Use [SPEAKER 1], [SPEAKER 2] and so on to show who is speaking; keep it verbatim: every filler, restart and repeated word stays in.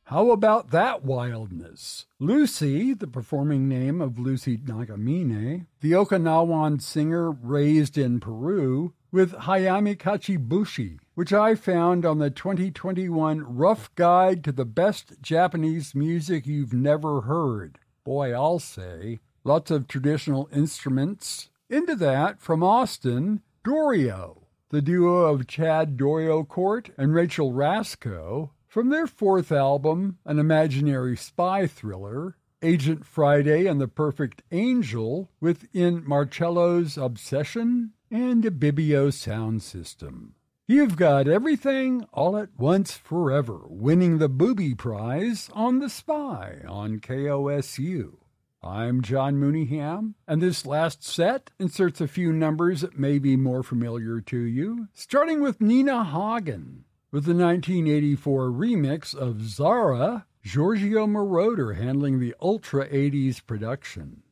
[SPEAKER 1] How about that wildness? Lucy, the performing name of Lucy Nagamine, the Okinawan singer raised in Peru, with Hayami Kachibushi, which I found on the twenty twenty-one Rough Guide to the Best Japanese Music You've Never Heard. Boy, I'll say. Lots of traditional instruments. Into that, from Austin, Dorio, the duo of Chad Doriocourt and Rachel Rasco, from their fourth album, an imaginary spy thriller, Agent Friday and the Perfect Angel, within Marcello's Obsession and a Bibio sound system. You've got everything all at once forever, winning the Booby Prize on The Spy on K O S U. I'm John Mooneyham, and this last set inserts a few numbers that may be more familiar to you, starting with Nina Hagen, with the nineteen eighty-four remix of Zara, Giorgio Moroder handling the ultra eighties production.